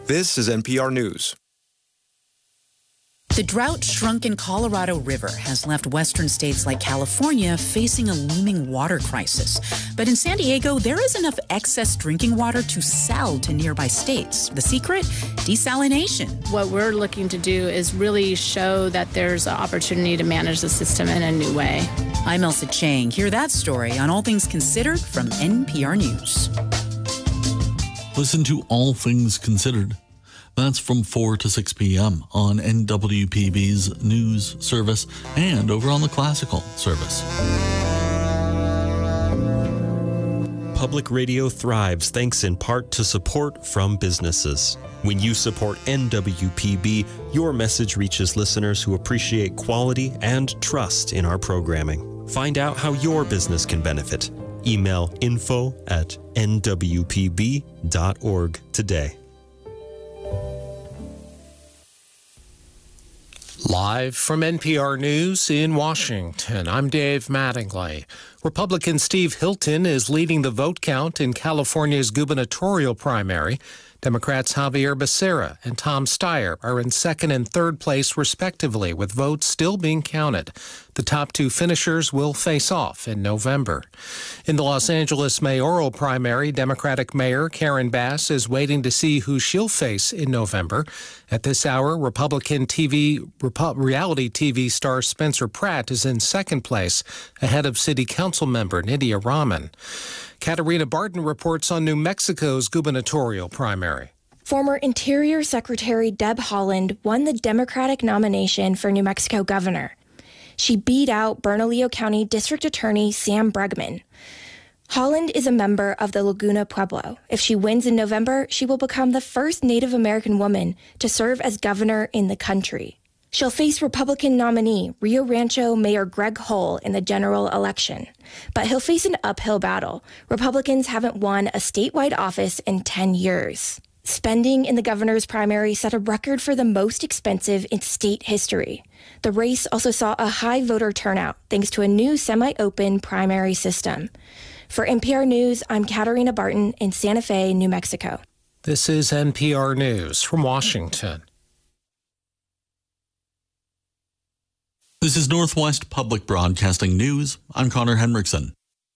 This is NPR News. The drought-shrunken Colorado River has left western states like California facing a looming water crisis. But in San Diego, there is enough excess drinking water to sell to nearby states. The secret? Desalination. What we're looking to do is really show that there's an opportunity to manage the system in a new way. I'm Elsa Chang. Hear that story on All Things Considered from NPR News. Listen to All Things Considered. That's from 4 to 6 p.m. on NWPB's news service and over on the classical service. Public radio thrives thanks in part to support from businesses. When you support NWPB, your message reaches listeners who appreciate quality and trust in our programming. Find out how your business can benefit. Email info@nwpb.org today. Live from NPR News in Washington, I'm Dave Mattingly. Republican Steve Hilton is leading the vote count in California's gubernatorial primary. Democrats Javier Becerra and Tom Steyer are in second and third place, respectively, with votes still being counted. The top two finishers will face off in November. In the Los Angeles mayoral primary, Democratic Mayor Karen Bass is waiting to see who she'll face in November. At this hour, Republican reality TV star Spencer Pratt is in second place, ahead of City Council member Nydia Rahman. Katarina Barton reports on New Mexico's gubernatorial primary. Former Interior Secretary Deb Haaland won the Democratic nomination for New Mexico governor. She beat out Bernalillo County District Attorney Sam Bregman. Haaland is a member of the Laguna Pueblo. If she wins in November, she will become the first Native American woman to serve as governor in the country. She'll face Republican nominee Rio Rancho Mayor Greg Hull in the general election. But he'll face an uphill battle. Republicans haven't won a statewide office in 10 years. Spending in the governor's primary set a record for the most expensive in state history. The race also saw a high voter turnout thanks to a new semi-open primary system. For NPR News, I'm Katarina Barton in Santa Fe, New Mexico. This is NPR News from Washington. This is Northwest Public Broadcasting News. I'm Connor Henriksen.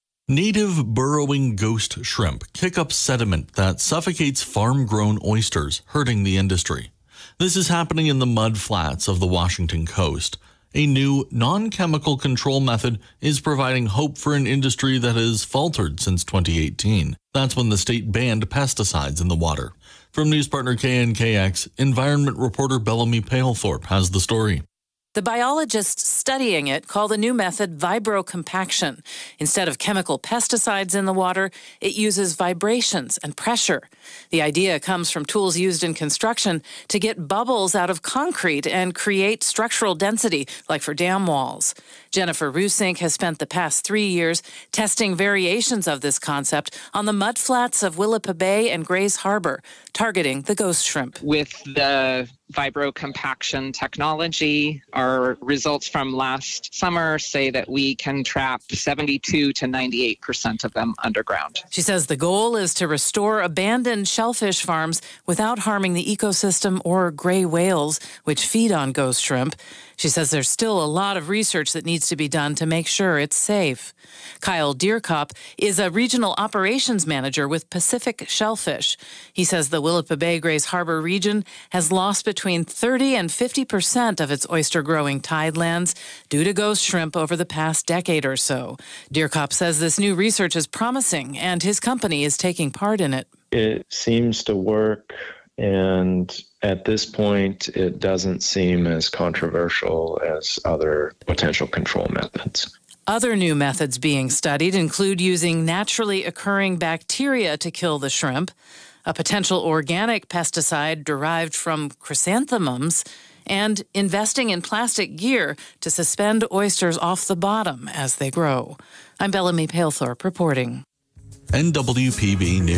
Native burrowing ghost shrimp kick up sediment that suffocates farm-grown oysters, hurting the industry. This is happening in the mud flats of the Washington coast. A new non-chemical control method is providing hope for an industry that has faltered since 2018. That's when the state banned pesticides in the water. From news partner KNKX, environment reporter Bellamy Palethorpe has the story. The biologists studying it call the new method vibrocompaction. Instead of chemical pesticides in the water, it uses vibrations and pressure. The idea comes from tools used in construction to get bubbles out of concrete and create structural density, like for dam walls. Jennifer Rusink has spent the past 3 years testing variations of this concept on the mudflats of Willapa Bay and Grays Harbor, targeting the ghost shrimp. With the vibrocompaction technology, our results from last summer say that we can trap 72 to 98% of them underground. She says the goal is to restore abandoned shellfish farms without harming the ecosystem or gray whales, which feed on ghost shrimp. She says there's still a lot of research that needs to be done to make sure it's safe. Kyle Deerkop is a regional operations manager with Pacific Shellfish. He says the Willapa Bay Grays Harbor region has lost between 30 and 50% of its oyster-growing tidelands due to ghost shrimp over the past decade or so. Deerkop says this new research is promising, and his company is taking part in it. It seems to work, and at this point, it doesn't seem as controversial as other potential control methods. Other new methods being studied include using naturally occurring bacteria to kill the shrimp, a potential organic pesticide derived from chrysanthemums, and investing in plastic gear to suspend oysters off the bottom as they grow. I'm Bellamy Palethorpe reporting. NWPB News.